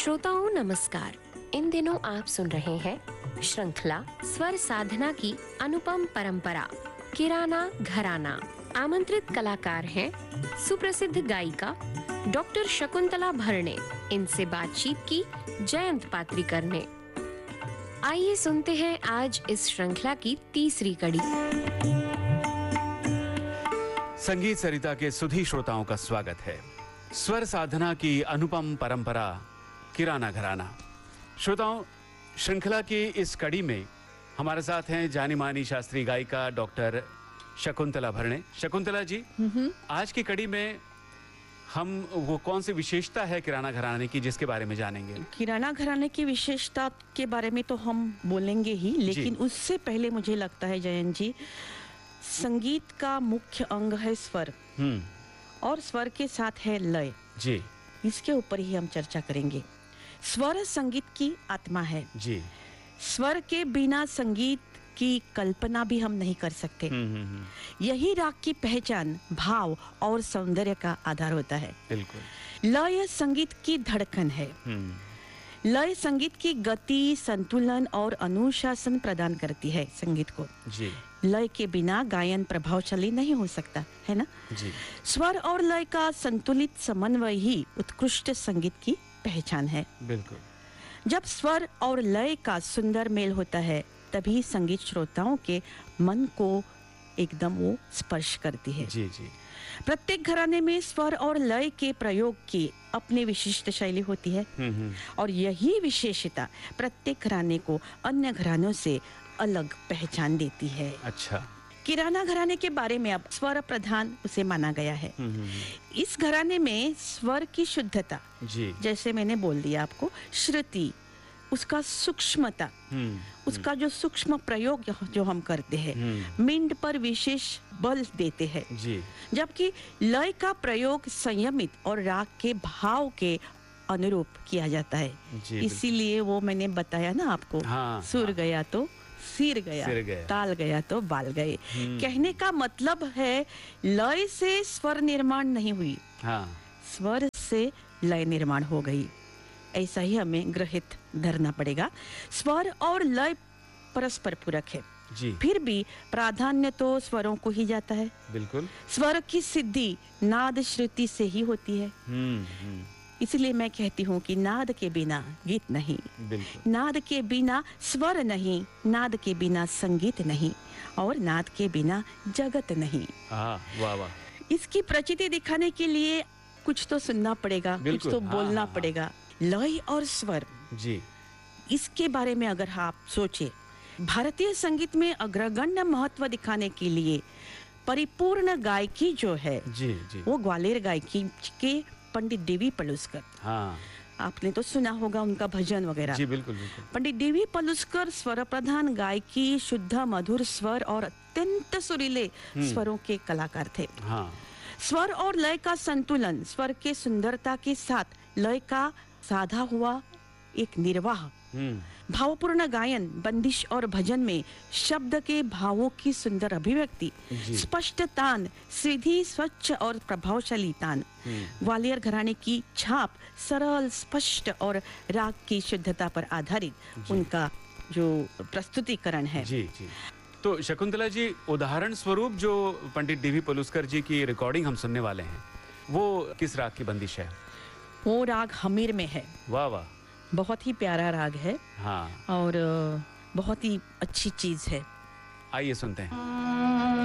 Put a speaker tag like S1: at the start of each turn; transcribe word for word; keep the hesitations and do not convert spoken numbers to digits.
S1: श्रोताओं नमस्कार। इन दिनों आप सुन रहे हैं श्रृंखला स्वर साधना की अनुपम परंपरा किराना घराना। आमंत्रित कलाकार हैं सुप्रसिद्ध गायिका डॉक्टर शकुंतला भरणे। इनसे बातचीत की जयंत पात्रिकर ने। आइए सुनते हैं आज इस श्रृंखला की तीसरी कड़ी।
S2: संगीत सरिता के सुधी श्रोताओं का स्वागत है। स्वर साधना की अनुपम परंपरा किराना घराना। श्रोताओं, श्रृंखला की इस कड़ी में हमारे साथ हैं जानी मानी शास्त्रीय गायिका डॉक्टर शकुंतला भरणे। शकुंतला जी, आज की कड़ी में हम वो कौन सी विशेषता है किराना घराने की जिसके बारे में जानेंगे?
S3: किराना घराने की विशेषता के बारे में तो हम बोलेंगे ही, लेकिन उससे पहले मुझे लगता है जयंत जी, संगीत का मुख्य अंग है स्वर और स्वर के साथ है लय
S2: जी।
S3: इसके ऊपर ही हम चर्चा करेंगे। स्वर संगीत की आत्मा है
S2: जी।
S3: स्वर के बिना संगीत की कल्पना भी हम नहीं कर सकते। यही राग की पहचान, भाव और सौंदर्य का आधार होता है।
S2: बिल्कुल।
S3: लय संगीत की धड़कन है। लय संगीत की गति, संतुलन और अनुशासन प्रदान करती है संगीत को।
S2: जी।
S3: लय के बिना गायन प्रभावशाली नहीं हो सकता है ना
S2: जी।
S3: स्वर और लय का संतुलित समन्वय ही उत्कृष्ट संगीत की पहचान है।
S2: बिल्कुल।
S3: जब स्वर और लय का सुंदर मेल होता है तभी संगीत श्रोताओं के मन को एकदम वो स्पर्श करती है।
S2: जी जी।
S3: प्रत्येक घराने में स्वर और लय के प्रयोग की अपनी विशिष्ट शैली होती है और यही विशेषता प्रत्येक घराने को अन्य घरानों से अलग पहचान देती है।
S2: अच्छा।
S3: किराना घराने के बारे में अब स्वर प्रधान उसे माना गया है। इस घराने में स्वर की शुद्धता,
S2: जी,
S3: जैसे मैंने बोल दिया आपको, श्रुति, उसका सूक्ष्मता, उसका जो सूक्ष्म प्रयोग जो हम करते हैं, मिंड पर विशेष बल देते हैं।
S2: जी। जबकि
S3: लय का प्रयोग संयमित और राग के भाव के अनुरूप किया जाता है। इसीलिए वो मैंने बताया ना आपको,
S2: हाँ,
S3: सुर
S2: हाँ।
S3: गया तो सिर गया,
S2: सिर गया,
S3: ताल गया तो बाल गए। कहने का मतलब है लय से स्वर निर्माण नहीं हुई,
S2: हाँ,
S3: स्वर से लय निर्माण हो गई। ऐसा ही हमें ग्रहित धरना पड़ेगा। स्वर और लय परस्पर पूरक है
S2: जी।
S3: फिर भी प्राधान्य तो स्वरों को ही जाता है।
S2: बिल्कुल।
S3: स्वर की सिद्धि नाद श्रुति से ही होती है। इसलिए मैं कहती हूँ कि नाद के बिना गीत नहीं, नाद के बिना स्वर नहीं, नाद के बिना संगीत नहीं और नाद के बिना जगत नहीं।
S2: वाह वाह।
S3: इसकी प्रचिति दिखाने के लिए कुछ तो सुनना पड़ेगा, कुछ तो
S2: हाँ,
S3: बोलना
S2: हाँ,
S3: पड़ेगा। लय और स्वर
S2: जी,
S3: इसके बारे में अगर आप सोचे, भारतीय संगीत में अग्रगण्य महत्व दिखाने के लिए परिपूर्ण गायकी जो है
S2: जी, जी,
S3: वो ग्वालियर गायकी के पंडित देवी पलुस्कर।
S2: हाँ,
S3: आपने तो सुना होगा उनका भजन वगैरह।
S2: जी, बिल्कुल, बिल्कुल।
S3: पंडित देवी पलुस्कर स्वर प्रधान गायकी, शुद्ध मधुर स्वर और अत्यंत सुरीले स्वरों के कलाकार थे।
S2: हाँ।
S3: स्वर और लय का संतुलन, स्वर के सुंदरता के साथ लय का साधा हुआ एक निर्वाह, भावपूर्ण गायन, बंदिश और भजन में शब्द के भावों की सुंदर अभिव्यक्ति, स्पष्ट तान, सीधी, स्वच्छ और प्रभावशाली तान। ग्वालियर घराने की छाप सरल, स्पष्ट और राग की शुद्धता पर आधारित उनका जो प्रस्तुतिकरण है।
S2: जी जी। तो शकुंतला जी, उदाहरण स्वरूप जो पंडित देवी पलुस्कर जी की रिकॉर्डिंग हम सुनने वाले हैं, वो किस राग की बंदिश है?
S3: वो राग हमीर में है।
S2: वाह वाह।
S3: बहुत ही प्यारा राग है।
S2: हाँ।
S3: और बहुत ही अच्छी चीज है।
S2: आइए सुनते हैं।